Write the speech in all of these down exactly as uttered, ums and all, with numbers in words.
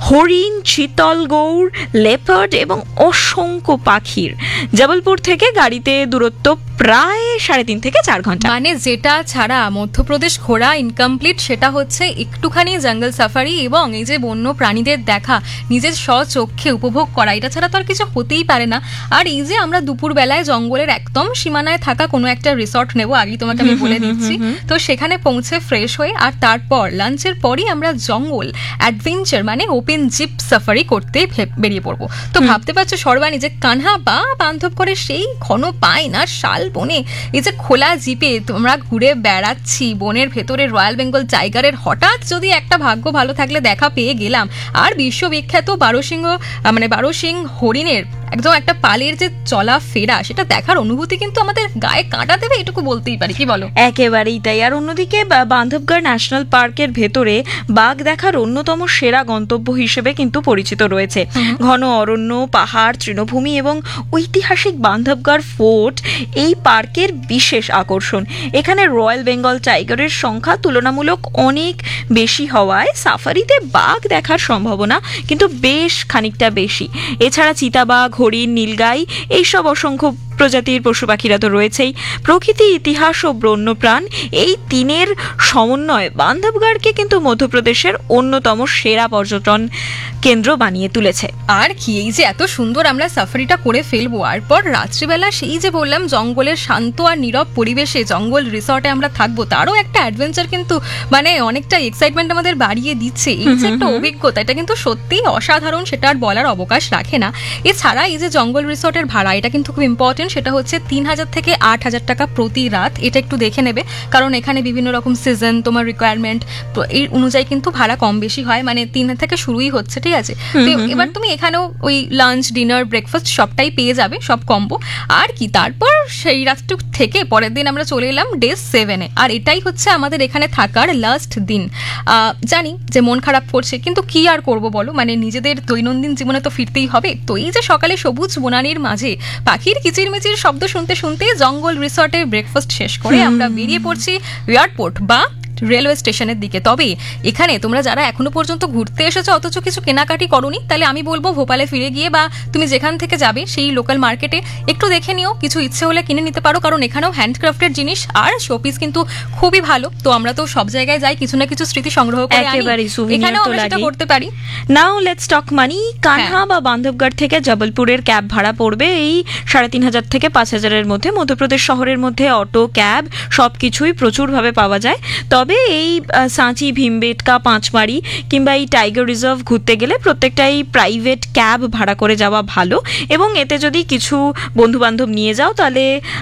হরিণ, চিতল গৌড়, লেপার্ড এবং অসংখ্য পাখির। জবলপুর থেকে গাড়িতে দূরত্ব প্রায় সাড়ে তিন থেকে চার ঘন্টা। মানে যেটা ছাড়া মধ্যপ্রদেশ ঘোরা ইনকমপ্লিট, সেটা হচ্ছে একটুখানি জঙ্গল সাফারি এবং এই যে বন্য প্রাণীদের দেখা, নিজের স্বচক্ষে উপভোগ করা, এটা ছাড়া তো আর কিছু হতেই পারে না। আর এই যে আমরা দুপুর বেলায় জঙ্গলের একদম সীমানায় থাকা কোনো একটা রিসর্ট নেব, আগেই তোমাকে আমি বলে দিচ্ছি। তো সেখানে পৌঁছে ফ্রেশ হয়ে আর তারপর লাঞ্চের পরই আমরা জঙ্গল অ্যাডভেঞ্চার মানে ওপেন জিপ সাফারি করতে বেরিয়ে পড়বো। তো ভাবতে পারছো সর্বাণী যে কানহা বা বান্ধবগড়ের সেই ঘন পাইন আর শাল বনে এই যে খোলা জিপে তোমরা ঘুরে বেড়াচ্ছি বনের ভেতরে রয়্যাল বেঙ্গল টাইগারের হঠাৎ যদি একটা ভাগ্য ভালো থাকলে দেখা পেয়ে গেলাম, আর বিশ্ববিখ্যাত বারোসিংহ মানে বারোসিং হরিণের একদম একটা পালের যে চলা ফেরা, সেটা দেখার অনুভূতি কিন্তু আমাদের গায়ে কাঁটা দেবে, এটুকু বলতেই পারি। কি বলো? একেবারেই তাই। আর অন্যদিকে বান্ধবগড় ন্যাশনাল পার্কের ভেতরে বাঘ দেখার অন্যতম সেরা গন্তব্য হিসেবে কিন্তু পরিচিত রয়েছে। ঘন অরণ্য, পাহাড়, তৃণভূমি এবং ঐতিহাসিক বান্ধবগড় ফোর্ট এই পার্কের বিশেষ আকর্ষণ। এখানে রয়্যাল বেঙ্গল টাইগারের সংখ্যা তুলনামূলক অনেক বেশি হওয়ায় সাফারিতে বাঘ দেখার সম্ভাবনা কিন্তু বেশ খানিকটা বেশি। এছাড়া চিতাবাঘ, হরিণ, নীলগাই এইসব অসংখ্য প্রজাতির পশু পাখিরা তো রয়েছেই। প্রকৃতি, ইতিহাস ও বন্যপ্রাণ এই তিনের সমন্বয় বান্ধবগড়কে কিন্তু মধ্যপ্রদেশের অন্যতম সেরা পর্যটন কেন্দ্র বানিয়ে তুলেছে। আর কি এই যে এত সুন্দর আমরা সাফারিটা করে ফেলবো, আর পর রাত্রিবেলা সেই যে বললাম জঙ্গলের শান্ত আর নীরব পরিবেশে জঙ্গল রিসর্টে আমরা থাকবো, তারও একটা অ্যাডভেঞ্চার কিন্তু মানে অনেকটা এক্সাইটমেন্ট আমাদের বাড়িয়ে দিচ্ছে। এই যে একটা অভিজ্ঞতা, এটা কিন্তু সত্যিই অসাধারণ, সেটা আর বলার অবকাশ রাখে না। এছাড়া এই যে জঙ্গল রিসর্টের ভাড়া, এটা কিন্তু খুব ইম্পর্টেন্ট। সেটা হচ্ছে তিন হাজার থেকে আট হাজার টাকা প্রতি রাত। এটা একটু দেখে নেবে, কারণ এখানে বিভিন্ন রকম সিজন, তোমার রিকোয়ারমেন্ট, তো এই অনুযায়ী কিন্তু ভাড়া কম বেশি হয়। মানে তিন থেকে শুরুই হচ্ছে, ঠিক আছে? তো এবার তুমি এখানেও ওই লাঞ্চ, ডিনার, ব্রেকফাস্ট সবটাই পেয়ে যাবে, সব কম্বো। আর কি তারপর সেই রাতটুক থেকে পরের দিন আমরা চলে এলাম ডে সেভেনে, আর এটাই হচ্ছে আমাদের এখানে থাকার লাস্ট দিন। জানি যে মন খারাপ করছে, কিন্তু কি আর করব বলো, মানে নিজেদের দৈনন্দিন জীবনে তো ফিরতেই হবে। তো এই যে সকালে সবুজ বনানীর মাঝে পাখির কিচির মিচির শব্দ শুনতে শুনতে জঙ্গল রিসর্টে ব্রেকফাস্ট শেষ করে আমরা বেরিয়ে পড়ছি এয়ারপোর্ট বা রেলওয়ে স্টেশনের দিকে। তবে এখানে তোমরা যারা এখনো পর্যন্ত ঘুরতে এসেছো অথচ কিছু কেনাকাটি করোনি, তাহলে আমি বলবো ভোপালে ফিরে গিয়ে বা তুমি যেখান থেকে যাবে সেই লোকাল মার্কেটে একটু দেখে নিও, কিছু ইচ্ছে হলে কিনে নিতে পারো, কারণ এখানেও হ্যান্ডক্রাফটের জিনিস আর শোপিস কিন্তু খুবই ভালো। তো আমরা তো সব জায়গায় যাই কিছু না কিছু স্মৃতি সংগ্রহ করে আনি, এখানেও আমরা সেটা করতে পারি। নাও লেটস টক মানি। কানহা বা বান্ধবগড় থেকে জবলপুরের ক্যাব ভাড়া পড়বে এই সাড়ে তিন হাজার থেকে পাঁচ হাজারের মধ্যে। মধ্যপ্রদেশ শহরের মধ্যে অটো, ক্যাব সবকিছুই প্রচুরভাবে পাওয়া যায়। তবে এই সাঁচি, ভীমবেটকা, পাঁচমারি কিংবা এই টাইগার রিজার্ভ ঘুরতে গেলে প্রত্যেকটাই প্রাইভেট ক্যাব ভাড়া করে যাওয়া ভালো, এবং এতে যদি কিছু বন্ধু বান্ধব নিয়ে যাও তাহলে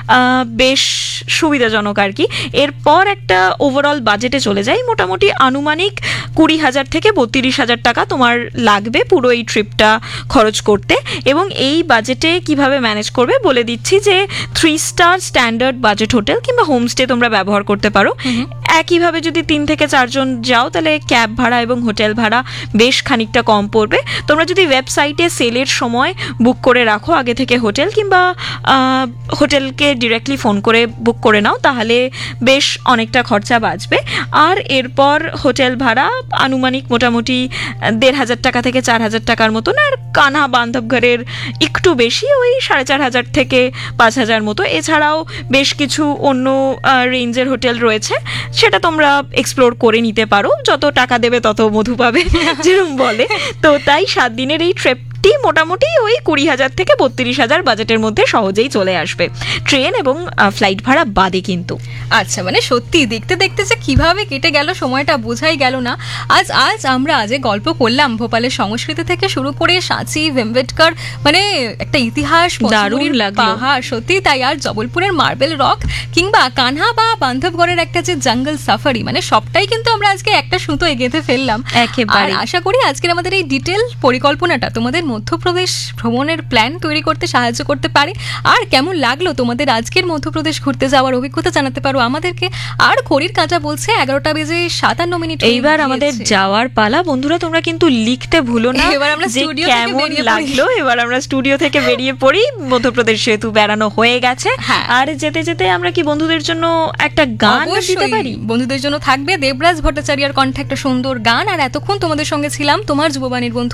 বেশ সুবিধাজনক আর কি। এরপর একটা ওভারঅল বাজেটে চলে যায় মোটামুটি আনুমানিক কুড়ি হাজার থেকে বত্রিশ হাজার টাকা তোমার লাগবে পুরো এই ট্রিপটা খরচ করতে। এবং এই বাজেটে কিভাবে ম্যানেজ করবে বলে দিচ্ছি যে three star standard budget hotel কিংবা হোমস্টে তোমরা ব্যবহার করতে পারো। একইভাবে যদি তিন থেকে চারজন যাও তাহলে ক্যাব ভাড়া এবং হোটেল ভাড়া বেশ খানিকটা কম পড়বে। তোমরা যদি ওয়েবসাইটে সেলের সময় বুক করে রাখো আগে থেকে হোটেল, কিংবা হোটেলকে ডিরেক্টলি ফোন করে বুক করে নাও, তাহলে বেশ অনেকটা খরচা বাঁচবে। আর এরপর হোটেল ভাড়া আনুমানিক মোটামুটি দেড় হাজার টাকা থেকে চার হাজার টাকার মতন, আর কানহা বান্ধবগড়ের একটু বেশি, ওই সাড়ে চার হাজার থেকে পাঁচ হাজার মতো। এছাড়াও বেশ কিছু অন্য রেঞ্জের হোটেল রয়েছে, সেটা তোমরা এক্সপ্লোর করে নিতে পারো। যত টাকা দেবে তত মধু পাবে যেরকম বলে। তো তাই সাত দিনের এই ট্রিপ মোটামুটি ওই কুড়ি হাজার থেকে বত্রিশ হাজার বাজেটের মধ্যে সহজেই চলে আসবে, ট্রেন এবং ফ্লাইট ভাড়া বাদে কিন্তু। আচ্ছা, মানে সত্যি দেখতে দেখতে যে কিভাবে কেটে গেল সময়টা বোঝাই গেল না। আজ আজ আমরা আজ গল্প করলাম ভোপালের সংস্কৃতি থেকে শুরু করে সাঁচি, ভীমবেটকার, মানে একটা ইতিহাস, দারুণ লাগলো পাহাড়, সত্যি তাই। আর জবলপুরের মার্বেল রক কিংবা কানহা বা বান্ধবগড়ের একটা যে জঙ্গল সাফারি, মানে সবটাই কিন্তু আমরা আজকে একটা সুতো এগেতে ফেললাম একেবারে। আশা করি আজকের আমাদের এই ডিটেল পরিকল্পনাটা তোমাদের মধ্যপ্রদেশ ভ্রমণের প্ল্যান তৈরি করতে সাহায্য করতে পারে। আর কেমন লাগলো তোমাদের আজকের মধ্যপ্রদেশ ঘুরতে যাওয়ার অভিজ্ঞতা জানাতে পারো আমাদেরকে। আর ঘড়ির কাঁটা বলছে এগারোটা বেজে সাতান্ন মিনিট, এইবার আমাদের যাওয়ার পালা। বন্ধুরা তোমরা কিন্তু লিখতে ভুলো না এবার আমরা স্টুডিও থেকে বেরিয়ে লাগলো। এবার আমরা স্টুডিও থেকে বেরিয়ে পড়ি। মধ্যপ্রদেশ যেহেতু বেড়ানো হয়ে গেছে, আর যেতে যেতে আমরা কি বন্ধুদের জন্য একটা গান দিতে পারি? বন্ধুদের জন্য থাকবে দেবরাজ ভট্টাচার্যের কণ্ঠে একটা সুন্দর গান। আর এতক্ষণ তোমাদের সঙ্গে ছিলাম তোমার যুববাণীর বন্ধু